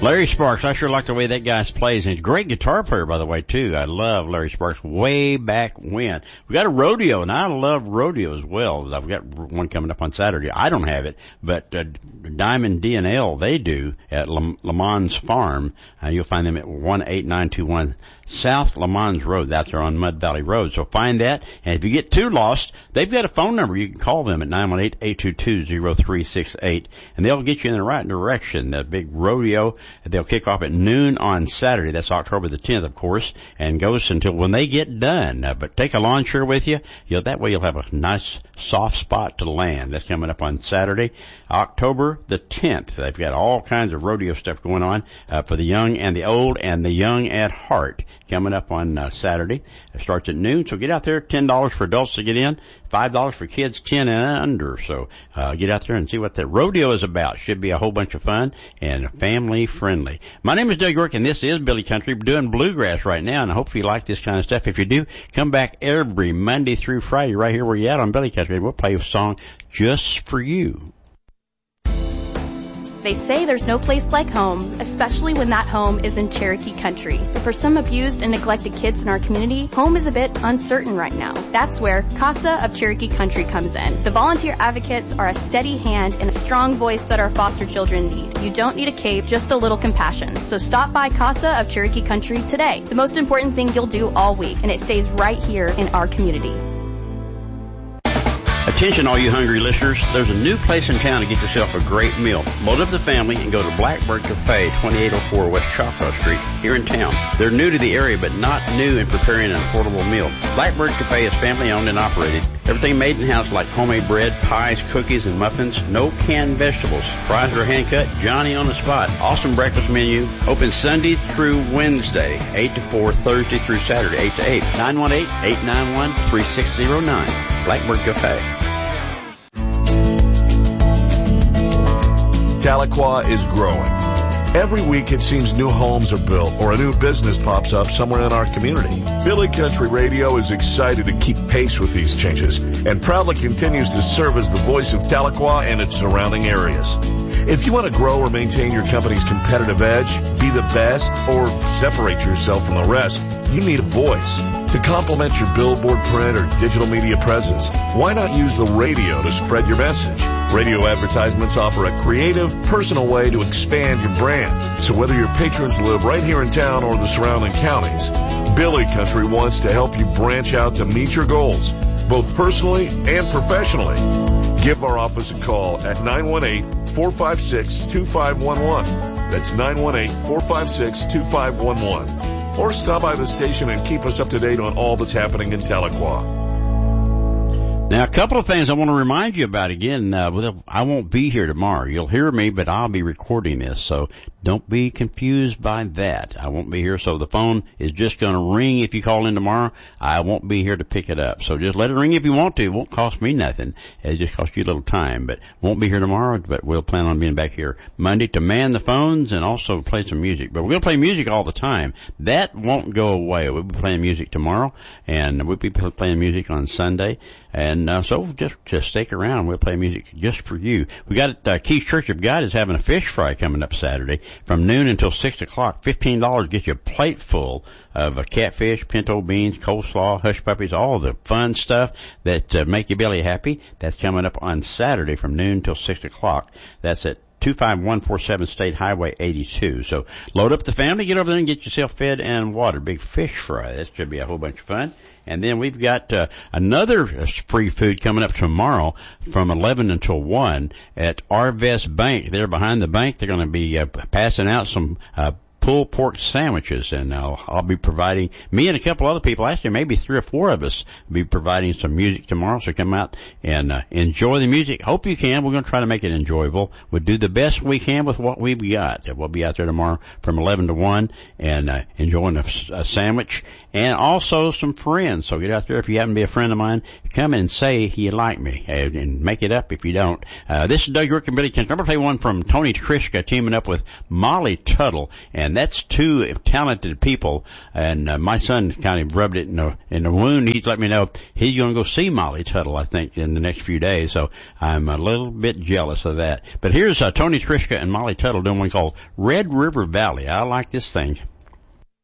Larry Sparks, I sure like the way that guy plays. And he's a great guitar player, by the way, too. I love Larry Sparks way back when. We got a rodeo, and I love rodeo as well. I've got one coming up on Saturday. I don't have it, but Diamond D&L, they do at Lamons Farm. You'll find them at 18921 South Lamons Road. That's there on Mud Valley Road. So find that. And if you get too lost, they've got a phone number. You can call them at 918-822-0368, and they'll get you in the right direction. That big rodeo, they'll kick off at noon on Saturday. That's October the 10th, of course, and goes until when they get done. But take a lawn chair with you. That way you'll have a nice soft spot to land. That's coming up on Saturday, October the 10th. They've got all kinds of rodeo stuff going on for the young and the old and the young at heart. Coming up on Saturday. It starts at noon, so get out there. $10 for adults to get in, $5 for kids 10 and under. So get out there and see what the rodeo is about. Should be a whole bunch of fun and family friendly. My name is Doug York, and this is Billy Country. We're doing bluegrass right now, and I hope you like this kind of stuff. If you do, come back every Monday through Friday right here where you're at on Billy Country, and we'll play a song just for you. They say there's no place like home, especially when that home is in Cherokee country. But for some abused and neglected kids in our community, home is a bit uncertain right now. That's where CASA of Cherokee Country comes in. The volunteer advocates are a steady hand and a strong voice that our foster children need. You don't need a cape, just a little compassion. So stop by CASA of Cherokee Country today. The most important thing you'll do all week, and it stays right here in our community. Attention, all you hungry listeners. There's a new place in town to get yourself a great meal. Load up the family and go to Blackbird Cafe, 2804 West Choctaw Street, here in town. They're new to the area, but not new in preparing an affordable meal. Blackbird Cafe is family-owned and operated. Everything made in-house like homemade bread, pies, cookies, and muffins. No canned vegetables. Fries are hand-cut, Johnny on the spot. Awesome breakfast menu. Open Sunday through Wednesday, 8 to 4, Thursday through Saturday, 8 to 8. 918-891-3609. Blackbird Cafe. Tahlequah is growing. Every week it seems new homes are built or a new business pops up somewhere in our community. Billy Country Radio is excited to keep pace with these changes and proudly continues to serve as the voice of Tahlequah and its surrounding areas. If you want to grow or maintain your company's competitive edge, be the best, or separate yourself from the rest, you need a voice. To complement your billboard, print, or digital media presence, why not use the radio to spread your message? Radio advertisements offer a creative, personal way to expand your brand. So whether your patrons live right here in town or the surrounding counties, Billy Country wants to help you branch out to meet your goals, both personally and professionally. Give our office a call at 918-456-2511. That's 918-456-2511. Or stop by the station and keep us up to date on all that's happening in Tahlequah. Now, a couple of things I want to remind you about again. I won't be here tomorrow. You'll hear me, but I'll be recording this, so don't be confused by that. I won't be here, so the phone is just going to ring if you call in tomorrow. I won't be here to pick it up, so just let it ring if you want to. It won't cost me nothing. It just costs you a little time, but won't be here tomorrow, but we'll plan on being back here Monday to man the phones and also play some music. But we're going to play music all the time. That won't go away. We'll be playing music tomorrow, and we'll be playing music on Sunday. And so just stick around. We'll play music just for you. We got Keith's Church of God is having a fish fry coming up Saturday from noon until 6 o'clock. $15 gets you a plate full of catfish, pinto beans, coleslaw, hush puppies, all the fun stuff that make your belly happy. That's coming up on Saturday from noon till 6 o'clock. That's at 25147 State Highway 82. So load up the family, get over there and get yourself fed and watered. Big fish fry. That should be a whole bunch of fun. And then we've got another free food coming up tomorrow from 11 until 1 at Arvest Bank. There behind the bank, they're going to be passing out some pulled pork sandwiches, and I'll be providing, me and a couple other people, actually maybe 3 or 4 of us, be providing some music tomorrow, so come out and enjoy the music. Hope you can. We're going to try to make it enjoyable. We'll do the best we can with what we've got. We'll be out there tomorrow from 11 to 1 and enjoying a sandwich and also some friends. So get out there if you happen to be a friend of mine. Come and say you like me, and make it up if you don't. This is Doug York and Billy Country. I'm going to play one from Tony Trischka teaming up with Molly Tuttle, and that's two talented people. And my son kind of rubbed it in the wound. He's let me know he's going to go see Molly Tuttle, I think, in the next few days. So I'm a little bit jealous of that. But here's Tony Trischka and Molly Tuttle doing one called Red River Valley. I like this thing.